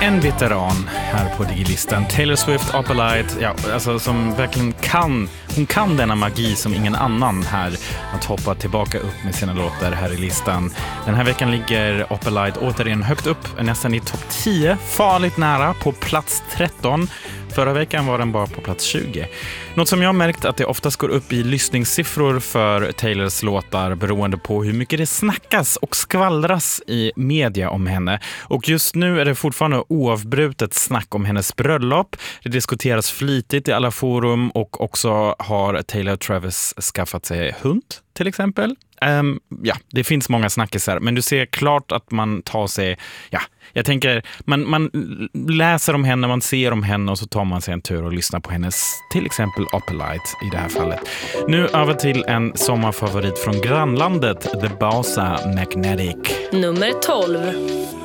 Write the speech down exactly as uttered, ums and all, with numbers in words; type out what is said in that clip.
En veteran här på Digilistan, Taylor Swift, Opalite, ja, alltså som verkligen kan, hon kan denna magi som ingen annan här, att hoppa tillbaka upp med sina låtar här i listan. Den här veckan ligger Opalite återigen högt upp, nästan i topp tio, farligt nära på plats tretton. Förra veckan var den bara på plats tjugo. Något som jag har märkt att det oftast går upp i lyssningssiffror för Taylors låtar beroende på hur mycket det snackas och skvallras i media om henne. Och just nu är det fortfarande oavbrutet snack om hennes bröllop. Det diskuteras flitigt i alla forum och också har Taylor Travis skaffat sig hund till exempel. Um, ja, det finns många snackisar, men du ser klart att man tar sig, ja, jag tänker, man, man läser om henne, man ser om henne och så tar man sig en tur och lyssnar på hennes, till exempel Opalite i det här fallet. Nu över till en sommarfavorit från grannlandet, The Bausa Magnetic. Nummer tolv.